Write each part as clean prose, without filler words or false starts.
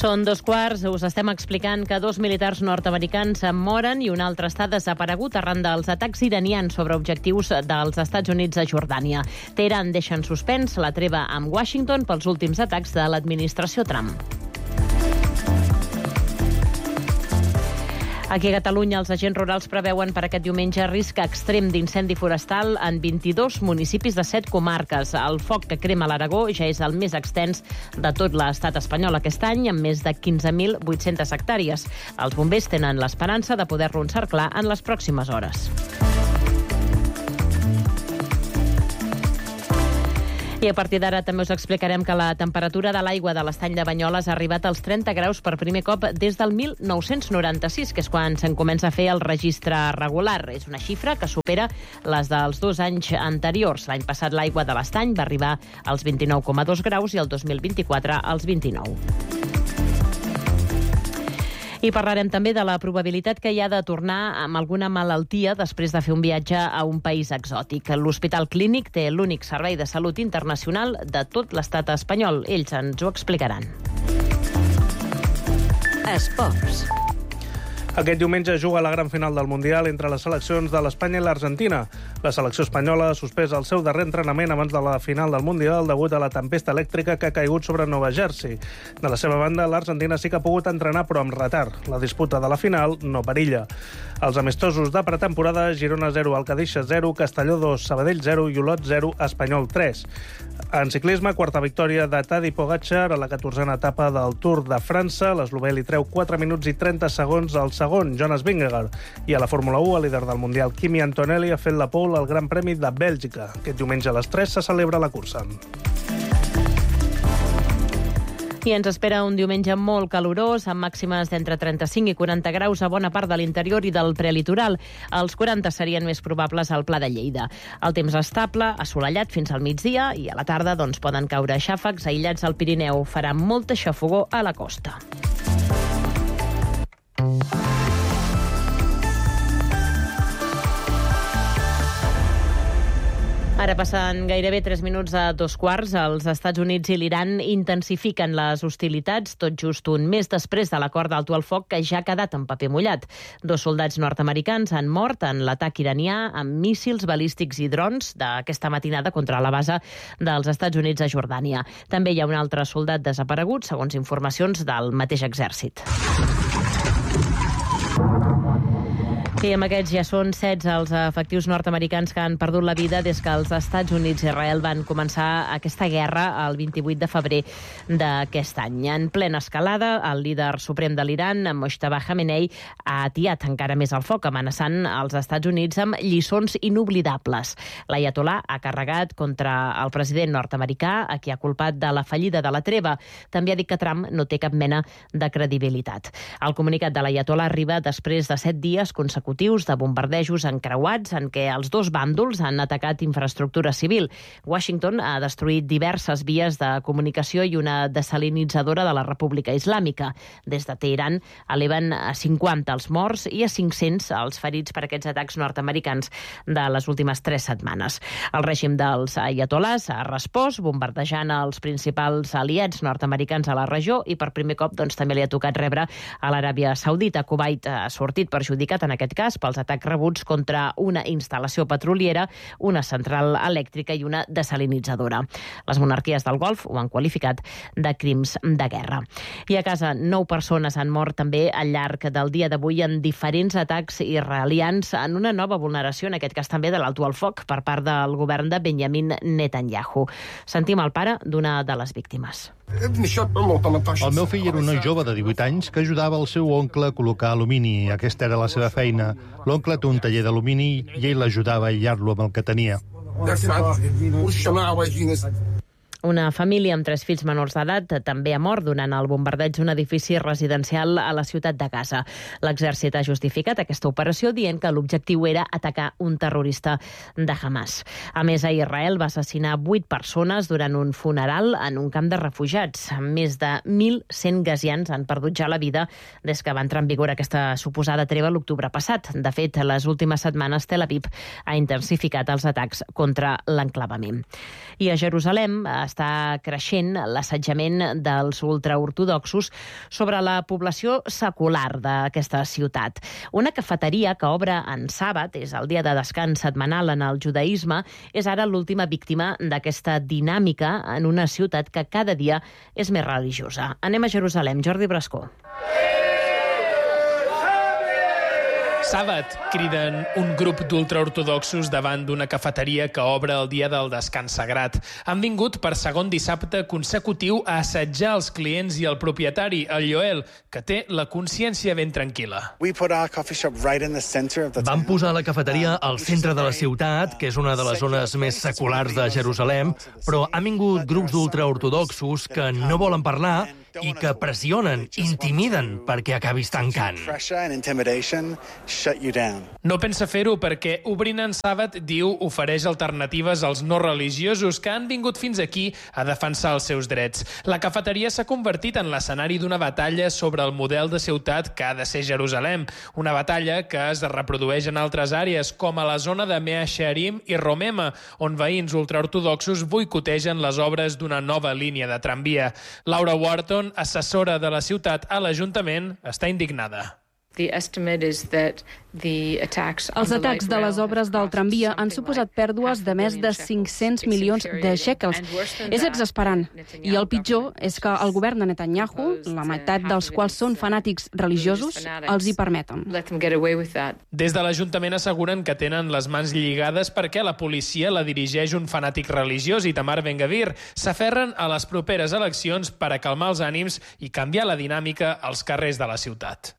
Són 2:15, us estem explicant que 2 militars nord-americans moren i un altre està desaparegut arran dels atacs iranians sobre objectius dels Estats Units a Jordània. Teheran deixa en suspens la treva amb Washington pels últims atacs de l'administració Trump. Aquí a Catalunya, els agents rurals preveuen per aquest diumenge risc extrem d'incendi forestal en 22 municipis de 7 comarques. El foc que crema l'Aragó ja és el més extens de tot l'estat espanyol aquest any, amb més de 15.800 hectàrees. Els bombers tenen l'esperança de poder-lo encerclar en les pròximes hores. I a partir d'ara també us explicarem que la temperatura de l'aigua de l'estany de Banyoles ha arribat als 30 graus per primer cop des del 1996, que és quan se'n comença a fer el registre regular. És una xifra que supera les dels 2 anys anteriors. L'any passat l'aigua de l'estany va arribar als 29,2 graus i el 2024 als 29. I parlarem també de la probabilitat que hi ha de tornar amb alguna malaltia després de fer un viatge a un país exòtic. L'Hospital Clínic té l'únic servei de salut internacional de tot l'estat espanyol. Ells ens ho explicaran. Esports. Aquest diumenge juga la gran final del Mundial entre les seleccions de l'Espanya i l'Argentina. La selecció espanyola ha suspès el seu darrer entrenament abans de la final del Mundial degut a la tempesta elèctrica que ha caigut sobre Nova Jersey. De la seva banda, l'Argentina sí que ha pogut entrenar, però amb retard. La disputa de la final no perilla. Els amistosos de pretemporada: Girona 0, Alcadix 0, Castelló 2, Sabadell 0 i Olot 0, Espanyol 3. En ciclisme, quarta victòria de Tadej Pogačar a la 14a etapa del Tour de França. L'eslovè li treu 4 minuts i 30 segons al segon, Jonas Vingegaard. I a la Fórmula 1, el líder del Mundial, Kimi Antonelli, ha fet la pole al Gran Premi de Bèlgica. Aquest diumenge a les 3 se celebra la cursa. I ens espera un diumenge molt calorós, amb màximes d'entre 35 i 40 graus a bona part de l'interior i del prelitoral. Els 40 serien més probables al Pla de Lleida. El temps estable, assolellat fins al migdia, i a la tarda poden caure xàfecs aïllats al Pirineu. Farà molta xafogor a la costa. Ara passen gairebé 3 minuts a 2:15. Els Estats Units i l'Iran intensifiquen les hostilitats, tot just un mes després de l'acord d'alto al foc que ja ha quedat en paper mullat. 2 soldats nord-americans han mort en l'atac iranià amb míssils balístics i drons d'aquesta matinada contra la base dels Estats Units a Jordània. També hi ha un altre soldat desaparegut, segons informacions del mateix exèrcit. Sí, amb aquests ja són 16 els efectius nord-americans que han perdut la vida des que els Estats Units i Israel van començar aquesta guerra el 28 de febrer d'aquest any. En plena escalada, el líder suprem de l'Iran, Mojtaba Khamenei, ha atiat encara més el foc, amenaçant els Estats Units amb lliçons inoblidables. L'aiatolà ha carregat contra el president nord-americà, a qui ha culpat de la fallida de la treva. També ha dit que Trump no té cap mena de credibilitat. El comunicat de l'aiatolà arriba després de 7 dies consecutius de bombardejos encreuats en què els dos bàndols han atacat infraestructura civil. Washington ha destruït diverses vies de comunicació i una desalinitzadora de la República Islàmica. Des de Teheran eleven a 50 els morts i a 500 els ferits per aquests atacs nord-americans de les últimes 3 setmanes. El règim dels aiatolàs ha respost bombardejant els principals aliats nord-americans a la regió i per primer cop també li ha tocat rebre a l'Aràbia Saudita. Kuwait ha sortit perjudicat en aquest cas pels atacs rebuts contra una instal·lació petroliera, una central elèctrica i una desalinitzadora. Les monarquies del Golf ho han qualificat de crims de guerra. I a casa, 9 persones han mort també al llarg del dia d'avui en diferents atacs israelians en una nova vulneració, en aquest cas també de l'alto al foc, per part del govern de Benjamin Netanyahu. Sentim el pare d'una de les víctimes. El meu fill era un noi jove de 18 anys que ajudava el seu oncle a col·locar alumini. Aquesta era la seva feina. L'oncle té un taller d'alumini i ell l'ajudava a aïllar-lo amb el que tenia. Una família amb 3 fills menors d'edat també ha mort durant el bombardeig d'un edifici residencial a la ciutat de Gaza. L'exèrcit ha justificat aquesta operació dient que l'objectiu era atacar un terrorista de Hamas. A més, a Israel va assassinar 8 persones durant un funeral en un camp de refugiats. Més de 1.100 gazians han perdut ja la vida des que va entrar en vigor aquesta suposada treva l'octubre passat. De fet, les últimes setmanes Tel Aviv ha intensificat els atacs contra l'enclavament. I a Jerusalem està creixent l'assetjament dels ultraortodoxos sobre la població secular d'aquesta ciutat. Una cafeteria que obre en sàbat, és el dia de descans setmanal en el judaïsme, és ara l'última víctima d'aquesta dinàmica en una ciutat que cada dia és més religiosa. Anem a Jerusalem. Jordi Brascó. Sàbat, criden un grup d'ultraortodoxos davant d'una cafeteria que obre el dia del descans sagrat. Han vingut per segon dissabte consecutiu a assetjar els clients i el propietari, el Yoel, que té la consciència ben tranquil·la. Vam posar la cafeteria al centre de la ciutat, que és una de les zones més seculars de Jerusalem, però han vingut grups d'ultraortodoxos que no volen parlar i que pressionen, intimiden perquè acabis tancant. No pensa fer-ho perquè obrint en sàbat, diu, ofereix alternatives als no religiosos que han vingut fins aquí a defensar els seus drets. La cafeteria s'ha convertit en l'escenari d'una batalla sobre el model de ciutat que ha de ser Jerusalem. Una batalla que es reprodueix en altres àrees, com a la zona de Mea Shearim i Romema, on veïns ultraortodoxos boicotegen les obres d'una nova línia de tramvia. Laura Wharton, assessora de la ciutat a l'Ajuntament, està indignada. Els atacs de les obres del tramvia han suposat pèrdues de més de 500 milions de shekels. És exasperant. I el pitjor és que el govern de Netanyahu, la meitat dels quals són fanàtics religiosos, els hi permeten. Des de l'Ajuntament asseguren que tenen les mans lligades perquè la policia la dirigeix un fanàtic religiós, Itamar Ben-Gvir. S'aferren a les properes eleccions per a calmar els ànims i canviar la dinàmica als carrers de la ciutat.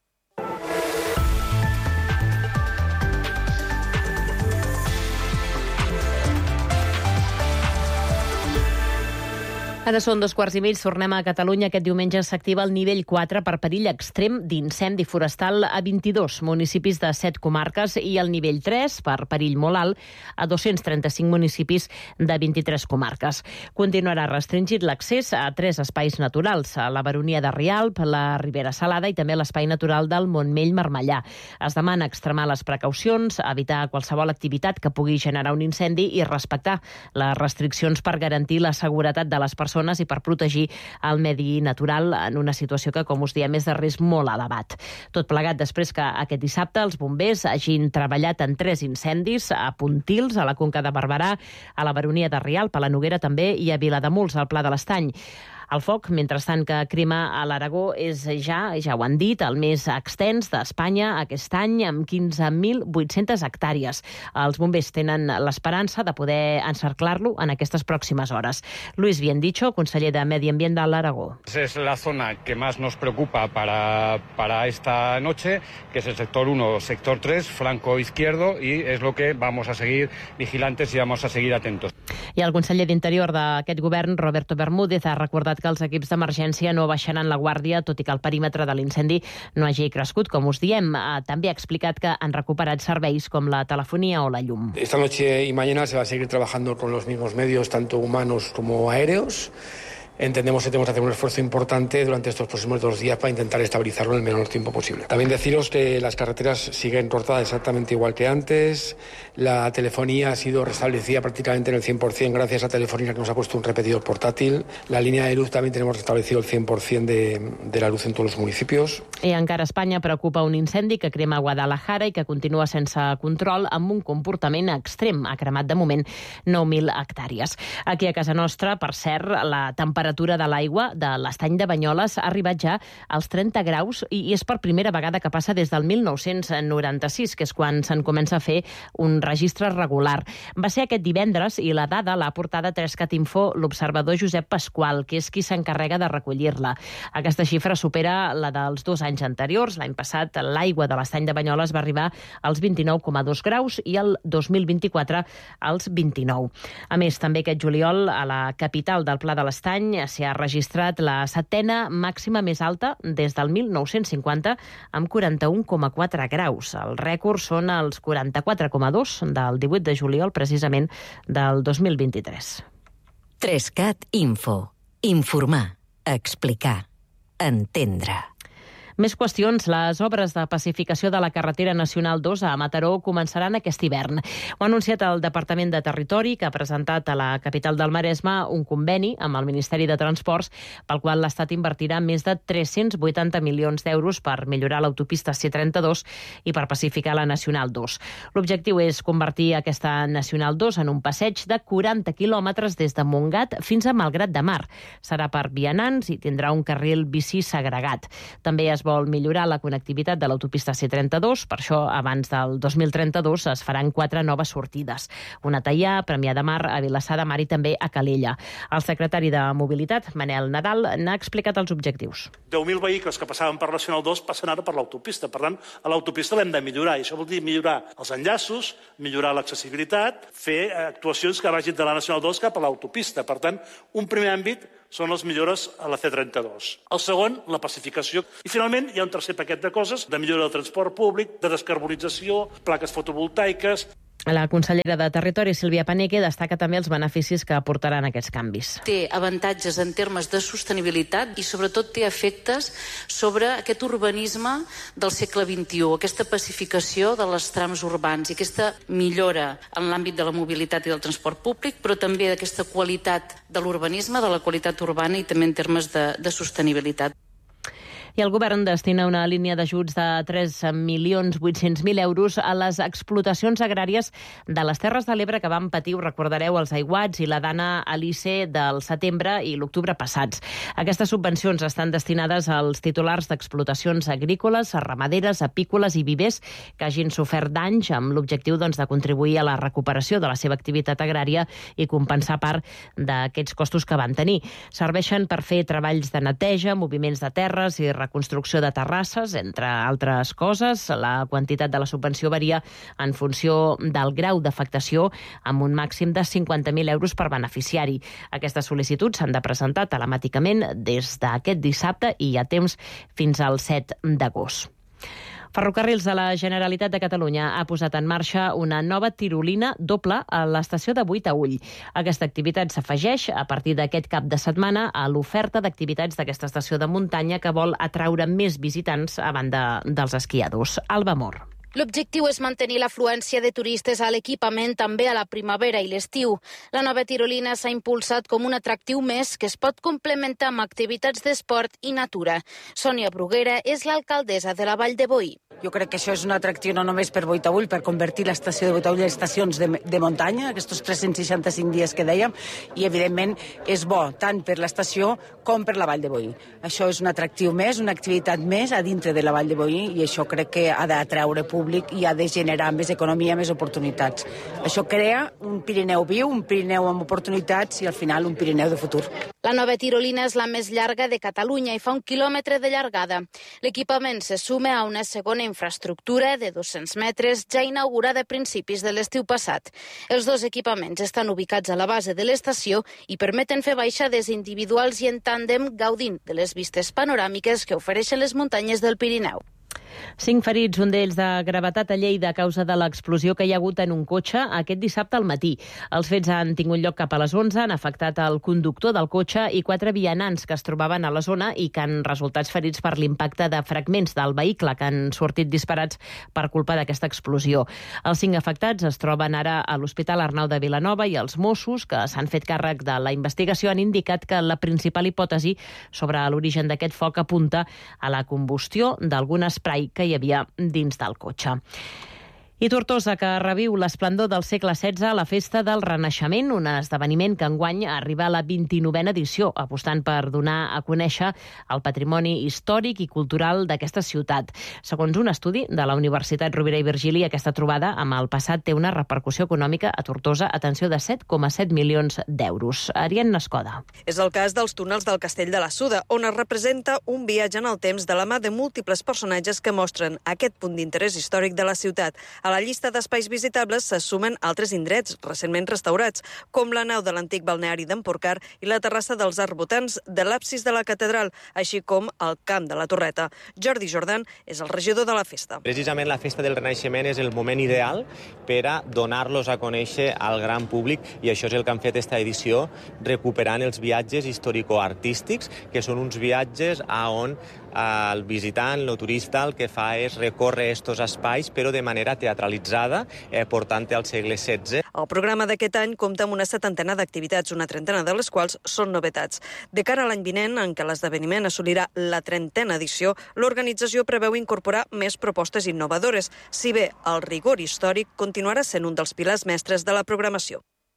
Ara són 2:15, tornem a Catalunya. Aquest diumenge s'activa el nivell 4 per perill extrem d'incendi forestal a 22 municipis de 7 comarques i el nivell 3 per perill molt alt a 235 municipis de 23 comarques. Continuarà restringit l'accés a 3 espais naturals, a la Baronia de Rialp, la Ribera Salada i també l'espai natural del Montmell-Marmellà. Es demana extremar les precaucions, evitar qualsevol activitat que pugui generar un incendi i respectar les restriccions per garantir la seguretat de les persones i per protegir el medi natural en una situació que, com us diem, és de risc molt elevat. Tot plegat després que aquest dissabte els bombers hagin treballat en 3 incendis a Pontils, a la Conca de Barberà, a la Baronia de Rialp, a la Noguera també i a Vilademuls, al Pla de l'Estany. El foc, mentrestant, que crema a l'Aragó és ja ho han dit, el més extens d'Espanya aquest any, amb 15.800 hectàrees. Els bombers tenen l'esperança de poder encerclar-lo en aquestes pròximes hores. Luis Biendicho, conseller de Medi Ambient de l'Aragó. Es la zona que más nos preocupa para esta noche, que es el sector 1, sector 3, flanco izquierdo, y es lo que vamos a seguir vigilantes y vamos a seguir atentos. I el conseller d'Interior d'aquest govern, Roberto Bermúdez, ha recordat que els equips d'emergència no baixaran la guàrdia, tot i que el perímetre de l'incendi no hagi crescut, com us diem. També ha explicat que han recuperat serveis com la telefonia o la llum. Esta noche y mañana se va a seguir trabajando con los mismos medios, tanto humanos como aéreos. Entendemos que tenemos que hacer un esfuerzo importante durante estos próximos 2 días para intentar estabilizarlo en el menor tiempo posible. También deciros que las carreteras siguen cortadas exactamente igual que antes. La telefonía ha sido restablecida prácticamente en el 100% gracias a Telefónica, que nos ha puesto un repetidor portátil. La línea de luz también tenemos restablecido el 100% de la luz en todos los municipios. I encara a Espanya preocupa un incendi que crema a Guadalajara i que continua sense control amb un comportament extrem. Ha cremat de moment 9.000 hectàrees. Aquí a casa nostra, per cert, la temperatura de l'aigua de l'estany de Banyoles ha arribat ja als 30 graus i és per primera vegada que passa des del 1996, que és quan se'n comença a fer un registre regular. Va ser aquest divendres i la dada l'ha portada 3cat Info l'observador Josep Pasqual, que és qui s'encarrega de recollir-la. Aquesta xifra supera la dels 2 anys anteriors. L'any passat l'aigua de l'estany de Banyoles va arribar als 29,2 graus i el 2024 als 29. A més, també aquest juliol a la capital del Pla de l'Estany s'hi ha registrat la 7a màxima més alta des del 1950 amb 41,4 graus. El rècord són els 44,2 del 18 de juliol, precisament del 2023. 3cat Info. Informar, explicar, entendre. Més qüestions. Les obres de pacificació de la carretera nacional 2 a Mataró començaran aquest hivern. Ho ha anunciat el Departament de Territori, que ha presentat a la capital del Maresme un conveni amb el Ministeri de Transports pel qual l'Estat invertirà més de 380 milions d'euros per millorar l'autopista C32 i per pacificar la Nacional 2. L'objectiu és convertir aquesta Nacional 2 en un passeig de 40 quilòmetres des de Montgat fins a Malgrat de Mar. Serà per vianants i tindrà un carril bici segregat. També es vol millorar la connectivitat de l'autopista C32, per això abans del 2032 es faran 4 noves sortides. Una a Teià, Premià de Mar, a Vilassar de Mar i també a Calella. El secretari de Mobilitat, Manel Nadal, n'ha explicat els objectius. 10.000 vehicles que passaven per la Nacional 2 passen ara per l'autopista. Per tant, a l'autopista l'hem de millorar. I això vol dir millorar els enllaços, millorar l'accessibilitat, fer actuacions que vagin de la Nacional 2 cap a l'autopista. Per tant, un primer àmbit són les millores a la C32. El segon, la pacificació. I finalment hi ha un tercer paquet de coses, de millora del transport públic, de descarbonització, plaques fotovoltaiques. La consellera de Territori, Sílvia Paneque, destaca també els beneficis que aportaran aquests canvis. Té avantatges en termes de sostenibilitat i sobretot té efectes sobre aquest urbanisme del segle XXI, aquesta pacificació de les trams urbans i aquesta millora en l'àmbit de la mobilitat i del transport públic, però també d'aquesta qualitat de l'urbanisme, de la qualitat urbana i també en termes de sostenibilitat. I el govern destina una línia d'ajuts de 3.800.000 euros a les explotacions agràries de les Terres de l'Ebre que van patir, ho recordareu, els aiguats i la dana Alice del setembre i l'octubre passats. Aquestes subvencions estan destinades als titulars d'explotacions agrícoles, ramaderes, apícoles i vivers que hagin sofert danys amb l'objectiu de contribuir a la recuperació de la seva activitat agrària i compensar part d'aquests costos que van tenir. Serveixen per fer treballs de neteja, moviments de terres i reconstrucció de terrasses, entre altres coses. La quantitat de la subvenció varia en funció del grau d'afectació, amb un màxim de 50.000 euros per beneficiari. Aquestes sol·licituds s'han de presentar telemàticament des d'aquest dissabte i hi ha temps fins al 7 d'agost. Ferrocarrils de la Generalitat de Catalunya ha posat en marxa una nova tirolina doble a l'estació de Buitaüll. Aquesta activitat s'afegeix a partir d'aquest cap de setmana a l'oferta d'activitats d'aquesta estació de muntanya que vol atraure més visitants a banda dels esquiadors. Alba Mor. L'objectiu és mantenir l'afluència de turistes a l'equipament també a la primavera i l'estiu. La nova tirolina s'ha impulsat com un atractiu més que es pot complementar amb activitats d'esport i natura. Sònia Bruguera és l'alcaldessa de la Vall de Boí. Jo crec que això és un atractiu no només per Buitaüll, per convertir l'estació de Buitaüll en estacions de muntanya, aquests 365 dies que dèiem, i evidentment és bo tant per l'estació com per la Vall de Boí. Això és un atractiu més, una activitat més a dintre de la Vall de Boí, i això crec que ha d'atraure públic i ha de generar més economia, més oportunitats. Això crea un Pirineu viu, un Pirineu amb oportunitats i al final un Pirineu de futur. La nova tirolina és la més llarga de Catalunya i fa 1 quilòmetre de llargada. L'equipament se suma a una segona infraestructura de 200 metres ja inaugurada a principis de l'estiu passat. Els dos equipaments estan ubicats a la base de l'estació i permeten fer baixades individuals i en tàndem gaudint de les vistes panoràmiques que ofereixen les muntanyes del Pirineu. 5 ferits, un d'ells de gravetat a Lleida a causa de l'explosió que hi ha hagut en un cotxe aquest dissabte al matí. Els fets han tingut lloc cap a les 11, han afectat el conductor del cotxe i 4 vianants que es trobaven a la zona i que han resultat ferits per l'impacte de fragments del vehicle que han sortit disparats per culpa d'aquesta explosió. Els 5 afectats es troben ara a l'Hospital Arnau de Vilanova i els Mossos, que s'han fet càrrec de la investigació, han indicat que la principal hipòtesi sobre l'origen d'aquest foc apunta a la combustió d'algun esprai que hi havia dins del cotxe. I Tortosa, que reviu l'esplendor del segle XVI a la Festa del Renaixement, un esdeveniment que enguany arriba a la 29a edició, apostant per donar a conèixer el patrimoni històric i cultural d'aquesta ciutat. Segons un estudi de la Universitat Rovira i Virgili, aquesta trobada amb el passat té una repercussió econòmica a Tortosa, atenció, de 7,7 milions d'euros. Ariadna Escoda. És el cas dels túnels del Castell de la Suda, on es representa un viatge en el temps de la mà de múltiples personatges que mostren aquest punt d'interès històric de la ciutat. A la llista d'espais visitables se sumen altres indrets recentment restaurats, com la nau de l'antic balneari d'Empordà i la terrassa dels arbotans de l'absis de la catedral, així com el camp de la Torreta. Jordi Jordan és el regidor de la festa. Precisament la Festa del Renaixement és el moment ideal per a donar-los a conèixer al gran públic, i això és el que han fet esta edició, recuperant els viatges històrico-artístics, que són uns viatges on el visitant, el turista, el que fa és recórrer estos espais, però de manera teatralitzada, portant-te al segle XVI. El programa d'aquest any compta amb una 70 d'activitats, una 30 de les quals són novetats. De cara a l'any vinent, en què l'esdeveniment assolirà la 30a edició, l'organització preveu incorporar més propostes innovadores, si bé el rigor històric continuarà sent un dels pilars mestres de la programació.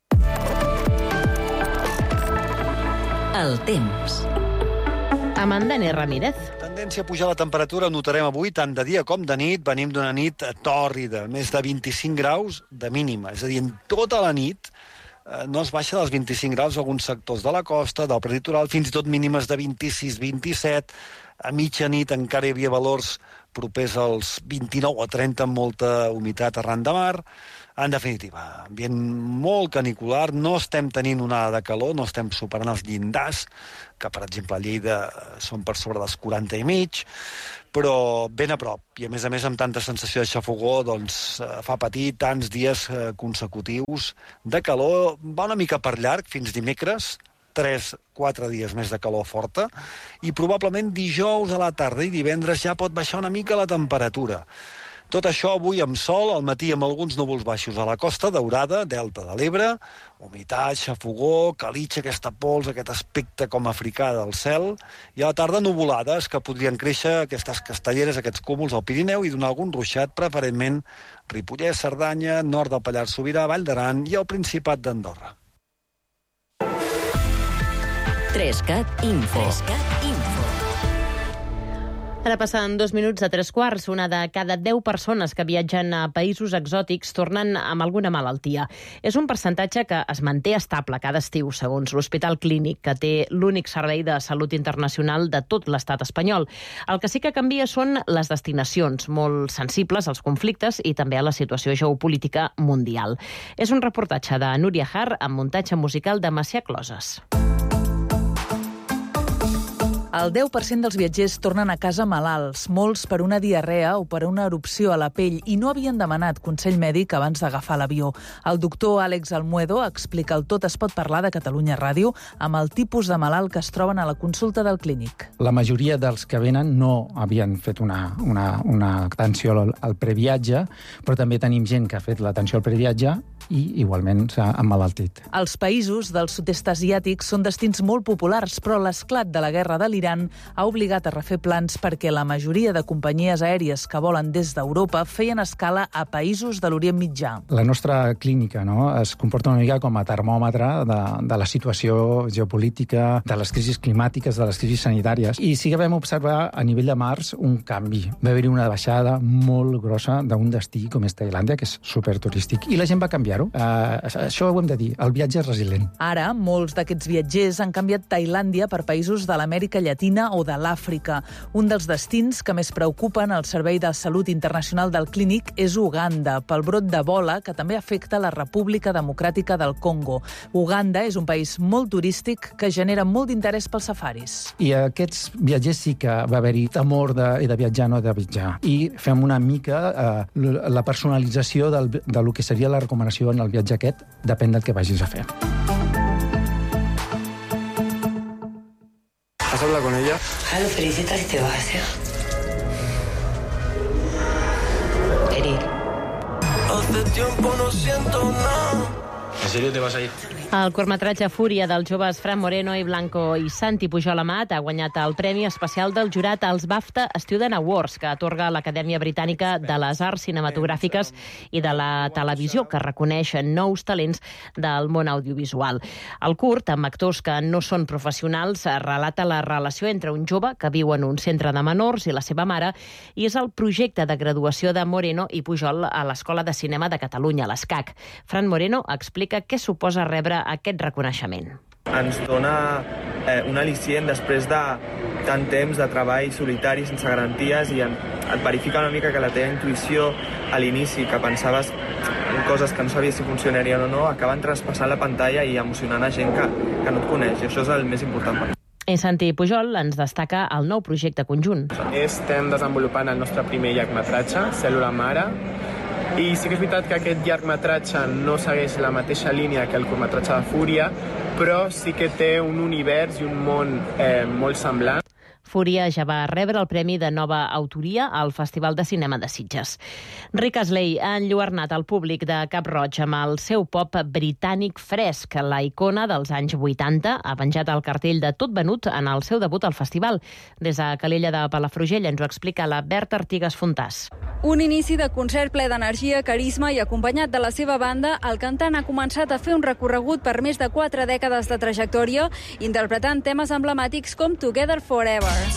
El temps. Amanda N. Ramírez. Tendència a pujar la temperatura, notarem avui, tant de dia com de nit. Venim d'una nit tòrrida, més de 25 graus de mínima. És a dir, en tota la nit no es baixa dels 25 graus a alguns sectors de la costa, del prelitoral, fins i tot mínimes de 26-27. A mitjanit encara hi havia valors propers als 29 o 30 amb molta humitat arran de mar. En definitiva, ambient molt canicular, no estem tenint onada de calor, no estem superant els llindars, que per exemple a Lleida són per sobre dels 40 i mig, però ben a prop, i a més amb tanta sensació de xafogor, doncs fa patir tants dies consecutius de calor. Va una mica per llarg, fins dimecres, 3-4 dies més de calor forta, i probablement dijous a la tarda i divendres ja pot baixar una mica la temperatura. Tot això avui amb sol, al matí amb alguns núvols baixos a la Costa Daurada, Delta de l'Ebre, humitat, xafogor, calitxa, aquesta pols, aquest aspecte com africà del cel, i a la tarda nuvolades que podrien créixer aquestes castelleres, aquests cúmuls al Pirineu i donar algun ruixat, preferentment Ripollès, Cerdanya, nord del Pallars Sobirà, Vall d'Aran i el Principat d'Andorra. 3CAT Info. Ara passen 2 minuts a 3 quarts. Una de cada 10 persones que viatgen a països exòtics tornen amb alguna malaltia. És un percentatge que es manté estable cada estiu, segons l'Hospital Clínic, que té l'únic servei de salut internacional de tot l'estat espanyol. El que sí que canvia són les destinacions, molt sensibles als conflictes i també a la situació geopolítica mundial. És un reportatge de Núria Har amb muntatge musical de Macià Closes. El 10% dels viatgers tornen a casa malalts, molts per una diarrea o per una erupció a la pell, i no havien demanat consell mèdic abans d'agafar l'avió. El doctor Àlex Almuedo explica el Tot es pot parlar de Catalunya Ràdio amb el tipus de malalt que es troben a la consulta del clínic. La majoria dels que venen no havien fet una atenció al previatge, però també tenim gent que ha fet l'atenció al previatge i igualment s'ha emmalaltit. Els països del sud-est asiàtic són destins molt populars, però l'esclat de la guerra de l'Iran ha obligat a refer plans perquè la majoria de companyies aèries que volen des d'Europa feien escala a països de l'Orient Mitjà. La nostra clínica es comporta una mica com a termòmetre de la situació geopolítica, de les crisis climàtiques, de les crisis sanitàries. I sí que vam observar a nivell de març un canvi. Va haver-hi una baixada molt grossa d'un destí com és Tailàndia, que és superturístic. I la gent va canviar-ho. Això ho hem de dir. El viatge és resilient. Ara, molts d'aquests viatgers han canviat Tailàndia per països de l'Amèrica Llatina o de l'Àfrica. Un dels destins que més preocupen al Servei de Salut Internacional del Clínic és Uganda, pel brot d'Ebola que també afecta la República Democràtica del Congo. Uganda és un país molt turístic que genera molt d'interès pels safaris. I aquests viatgers sí que va haver-hi temor de viatjar o no de viatjar. I fem una mica la personalització del que seria la recomanació en el viatge aquest, depèn del que vagis a fer. ¿Has hablado con ella? Lo felicitas y te vas, ¿eh? Eric. Hace tiempo no siento nada. ¿En serio te vas a ir? El curtmetratge Fúria dels joves Fran Moreno i Blanco i Santi Pujol Amat ha guanyat el Premi Especial del Jurat als BAFTA Student Awards, que atorga l'Acadèmia Britànica de les Arts Cinematogràfiques i de la Televisió, que reconeix nous talents del món audiovisual. El curt, amb actors que no són professionals, relata la relació entre un jove que viu en un centre de menors i la seva mare, i és el projecte de graduació de Moreno i Pujol a l'Escola de Cinema de Catalunya, l'ESCAC. Fran Moreno explica què suposa rebre aquest reconeixement. Ens dona un al·licient després de tant temps de treball solitari sense garanties i et verifica una mica que la teva intuïció a l'inici, que pensaves en coses que no sabies si funcionarien o no, acaben traspassant la pantalla i emocionant a gent que no et coneix, i això és el més important per mi. I Santi Pujol ens destaca el nou projecte conjunt. Estem desenvolupant el nostre primer llargmetratge, Cèl·lula Mare, i sí que és veritat que aquest llargmetratge no segueix la mateixa línia que el curtmetratge de Fúria, però sí que té un univers i un món molt semblant. Fúria ja va rebre el Premi de Nova Autoria al Festival de Cinema de Sitges. Rick Astley ha enlluernat el públic de Cap-roig amb el seu pop britànic fresc. La icona dels anys 80 ha penjat el cartell de tot venut en el seu debut al festival. Des de Calella de Palafrugell ens ho explica la Berta Artigas Fontàs. Un inici de concert ple d'energia, carisma i acompanyat de la seva banda, el cantant ha començat a fer un recorregut per més de 4 dècades de trajectòria, interpretant temes emblemàtics com Together Forever.